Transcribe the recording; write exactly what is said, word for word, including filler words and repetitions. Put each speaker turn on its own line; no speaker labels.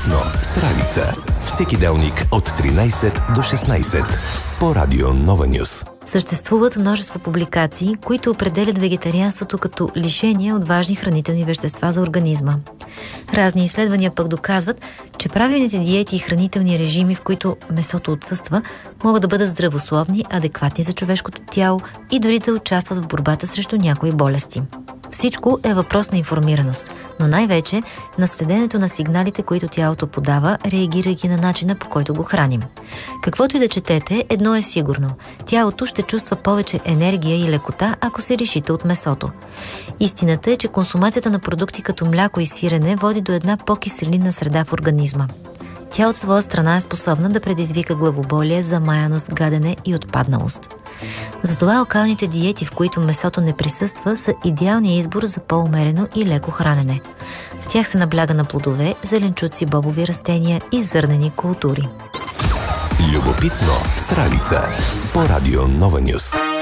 Любопитно с Ралица. Всеки делник от тринайсет до шестнайсет по Радио Нова Нюс.
Съществуват множество публикации, които определят вегетарианството като лишение от важни хранителни вещества за организма. Разни изследвания пък доказват, че правилните диети и хранителни режими, в които месото отсъства, могат да бъдат здравословни, адекватни за човешкото тяло и дори да участват в борбата срещу някои болести. Всичко е въпрос на информираност, но най-вече на следенето на сигналите, които тялото подава, реагирайки на начина, по който го храним. Каквото и да четете, едно е сигурно – тялото ще чувства повече енергия и лекота, ако се решите от месото. Истината е, че консумацията на продукти като мляко и сирене води до една по-киселинна среда в организма. Тя от своя страна е способна да предизвика главоболие, замаяност, гадене и отпадналост. Затова локалните диети, в които месото не присъства, са идеалният избор за по-умерено и леко хранене. В тях се набляга на плодове, зеленчуци, бобови растения и зърнени култури.
Любопитно с Ралица по Радио Нова Нюс.